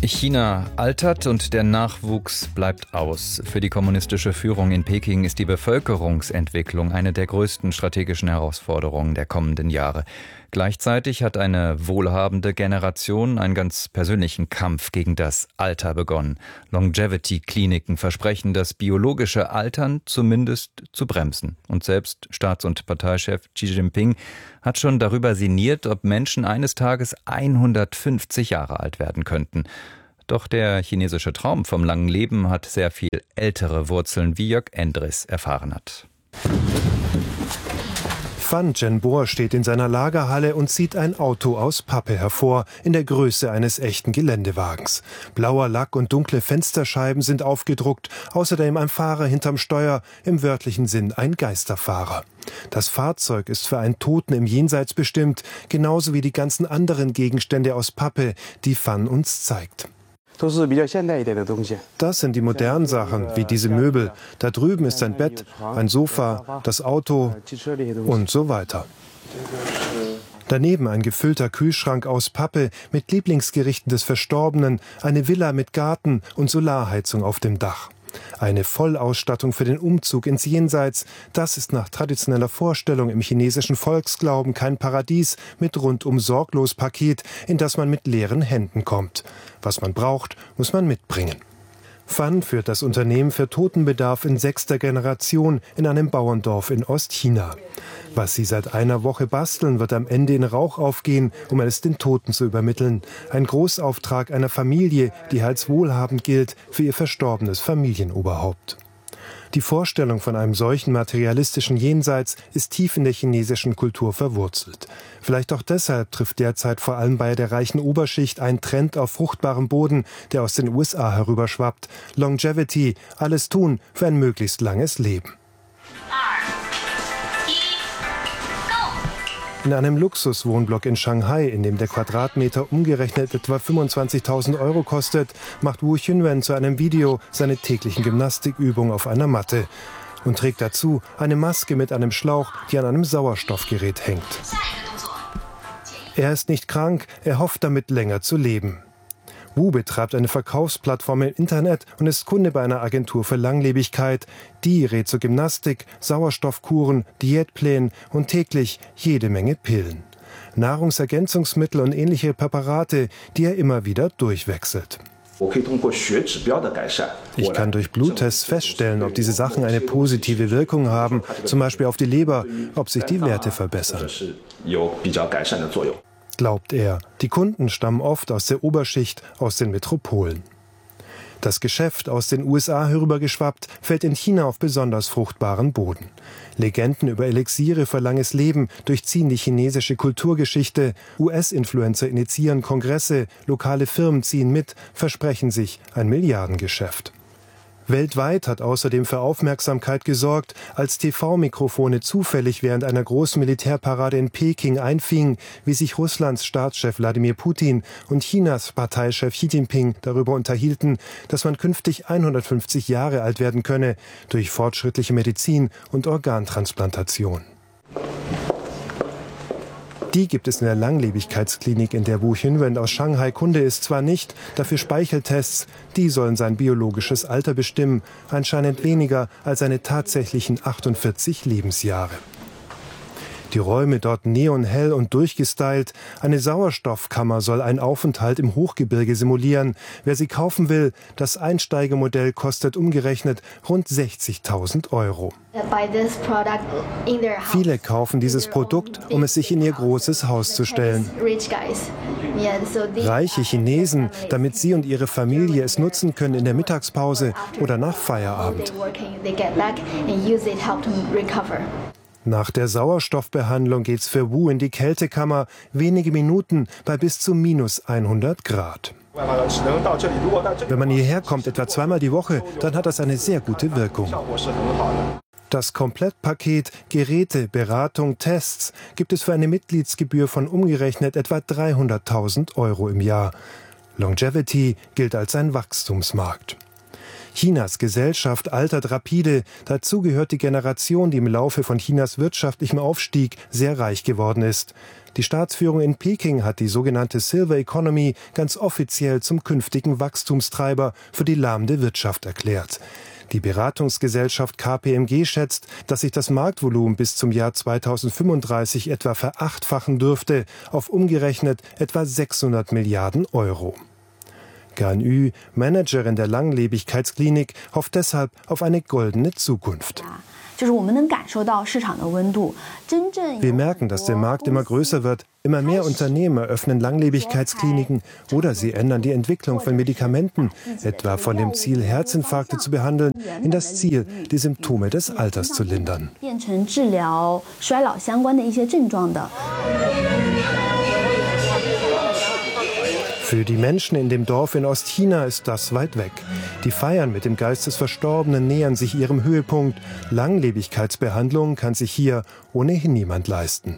China altert und der Nachwuchs bleibt aus. Für die kommunistische Führung in Peking ist die Bevölkerungsentwicklung eine der größten strategischen Herausforderungen der kommenden Jahre. Gleichzeitig hat eine wohlhabende Generation einen ganz persönlichen Kampf gegen das Alter begonnen. Longevity-Kliniken versprechen, das biologische Altern zumindest zu bremsen. Und selbst Staats- und Parteichef Xi Jinping hat schon darüber sinniert, ob Menschen eines Tages 150 Jahre alt werden könnten. Doch der chinesische Traum vom langen Leben hat sehr viel ältere Wurzeln, wie Jörg Endres erfahren hat. Fan Zhenbo steht in seiner Lagerhalle und zieht ein Auto aus Pappe hervor, in der Größe eines echten Geländewagens. Blauer Lack und dunkle Fensterscheiben sind aufgedruckt, außerdem ein Fahrer hinterm Steuer, im wörtlichen Sinn ein Geisterfahrer. Das Fahrzeug ist für einen Toten im Jenseits bestimmt, genauso wie die ganzen anderen Gegenstände aus Pappe, die Fan uns zeigt. Das sind die modernen Sachen, wie diese Möbel. Da drüben ist ein Bett, ein Sofa, das Auto und so weiter. Daneben ein gefüllter Kühlschrank aus Pappe mit Lieblingsgerichten des Verstorbenen, eine Villa mit Garten und Solarheizung auf dem Dach. Eine Vollausstattung für den Umzug ins Jenseits, das ist nach traditioneller Vorstellung im chinesischen Volksglauben kein Paradies mit rundum sorglos Paket, in das man mit leeren Händen kommt. Was man braucht, muss man mitbringen. Fan führt das Unternehmen für Totenbedarf in 6. Generation in einem Bauerndorf in Ostchina. Was sie seit einer Woche basteln, wird am Ende in Rauch aufgehen, um es den Toten zu übermitteln. Ein Großauftrag einer Familie, die als wohlhabend gilt für ihr verstorbenes Familienoberhaupt. Die Vorstellung von einem solchen materialistischen Jenseits ist tief in der chinesischen Kultur verwurzelt. Vielleicht auch deshalb trifft derzeit vor allem bei der reichen Oberschicht ein Trend auf fruchtbarem Boden, der aus den USA herüberschwappt. Longevity, alles tun für ein möglichst langes Leben. In einem Luxuswohnblock in Shanghai, in dem der Quadratmeter umgerechnet etwa 25.000 € kostet, macht Wu Xunwen zu einem Video seine täglichen Gymnastikübungen auf einer Matte und trägt dazu eine Maske mit einem Schlauch, die an einem Sauerstoffgerät hängt. Er ist nicht krank, er hofft damit länger zu leben. Wu betreibt eine Verkaufsplattform im Internet und ist Kunde bei einer Agentur für Langlebigkeit. Die rät zu Gymnastik, Sauerstoffkuren, Diätplänen und täglich jede Menge Pillen. Nahrungsergänzungsmittel und ähnliche Präparate, die er immer wieder durchwechselt. Ich kann durch Bluttests feststellen, ob diese Sachen eine positive Wirkung haben, zum Beispiel auf die Leber, ob sich die Werte verbessern. Glaubt er. Die Kunden stammen oft aus der Oberschicht, aus den Metropolen. Das Geschäft, aus den USA herübergeschwappt, fällt in China auf besonders fruchtbaren Boden. Legenden über Elixiere für langes Leben durchziehen die chinesische Kulturgeschichte. US-Influencer initiieren Kongresse, lokale Firmen ziehen mit, versprechen sich ein Milliardengeschäft. Weltweit hat außerdem für Aufmerksamkeit gesorgt, als TV-Mikrofone zufällig während einer großen Militärparade in Peking einfingen, wie sich Russlands Staatschef Wladimir Putin und Chinas Parteichef Xi Jinping darüber unterhielten, dass man künftig 150 Jahre alt werden könne durch fortschrittliche Medizin und Organtransplantation. Die gibt es in der Langlebigkeitsklinik, in der Wu Xunwen aus Shanghai Kunde ist, zwar nicht, dafür Speicheltests, die sollen sein biologisches Alter bestimmen, anscheinend weniger als seine tatsächlichen 48 Lebensjahre. Die Räume dort neonhell und durchgestylt. Eine Sauerstoffkammer soll einen Aufenthalt im Hochgebirge simulieren. Wer sie kaufen will, das Einsteigermodell kostet umgerechnet rund 60.000 €. Viele kaufen dieses Produkt, um es sich in ihr großes Haus zu stellen. Reiche Chinesen, damit sie und ihre Familie es nutzen können in der Mittagspause oder nach Feierabend. Nach der Sauerstoffbehandlung geht's für Wu in die Kältekammer, wenige Minuten bei bis zu minus 100 Grad. Wenn man hierher kommt, etwa zweimal die Woche, dann hat das eine sehr gute Wirkung. Das Komplettpaket Geräte, Beratung, Tests gibt es für eine Mitgliedsgebühr von umgerechnet etwa 300.000 € im Jahr. Longevity gilt als ein Wachstumsmarkt. Chinas Gesellschaft altert rapide. Dazu gehört die Generation, die im Laufe von Chinas wirtschaftlichem Aufstieg sehr reich geworden ist. Die Staatsführung in Peking hat die sogenannte Silver Economy ganz offiziell zum künftigen Wachstumstreiber für die lahmende Wirtschaft erklärt. Die Beratungsgesellschaft KPMG schätzt, dass sich das Marktvolumen bis zum Jahr 2035 etwa verachtfachen dürfte, auf umgerechnet etwa 600 Milliarden Euro. Gan Yu, Managerin der Langlebigkeitsklinik, hofft deshalb auf eine goldene Zukunft. Wir merken, dass der Markt immer größer wird. Immer mehr Unternehmen eröffnen Langlebigkeitskliniken oder sie ändern die Entwicklung von Medikamenten, etwa von dem Ziel, Herzinfarkte zu behandeln, in das Ziel, die Symptome des Alters zu lindern. Für die Menschen in dem Dorf in Ostchina ist das weit weg. Die Feiern mit dem Geist des Verstorbenen nähern sich ihrem Höhepunkt. Langlebigkeitsbehandlung kann sich hier ohnehin niemand leisten.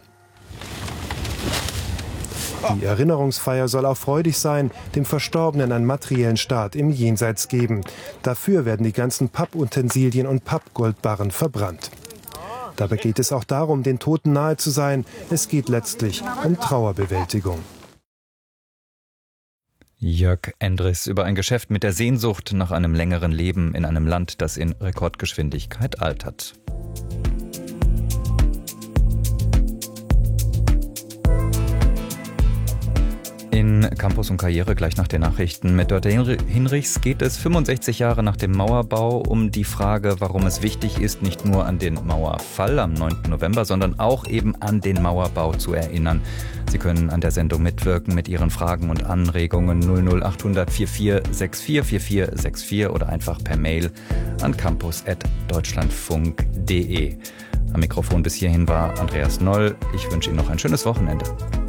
Die Erinnerungsfeier soll auch freudig sein, dem Verstorbenen einen materiellen Staat im Jenseits geben. Dafür werden die ganzen Papputensilien und Pappgoldbarren verbrannt. Dabei geht es auch darum, den Toten nahe zu sein. Es geht letztlich um Trauerbewältigung. Jörg Endres über ein Geschäft mit der Sehnsucht nach einem längeren Leben in einem Land, das in Rekordgeschwindigkeit altert. In Campus und Karriere gleich nach den Nachrichten mit Dörte Hinrichs geht es 65 Jahre nach dem Mauerbau um die Frage, warum es wichtig ist, nicht nur an den Mauerfall am 9. November, sondern auch eben an den Mauerbau zu erinnern. Sie können an der Sendung mitwirken mit Ihren Fragen und Anregungen 00800 4464 4464 oder einfach per Mail an campus@deutschlandfunk.de. Am Mikrofon bis hierhin war Andreas Noll. Ich wünsche Ihnen noch ein schönes Wochenende.